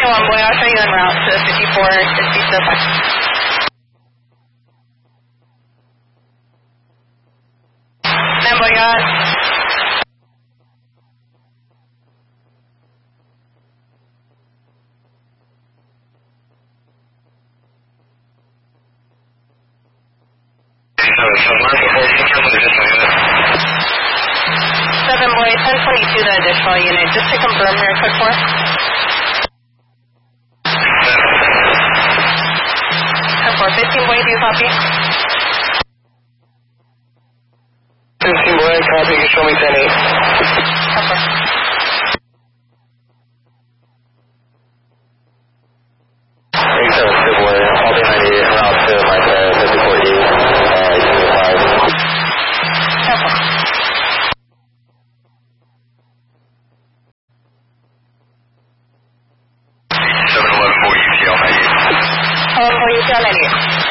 1 boy, I'll show you en route to 5460. Boy, got 7 boy, 1022 the additional unit. Just to confirm real quick for us. 10-4, 15 boy, do you copy? 15 boy, copy, you show me 10-8. 10-4. UTL 98.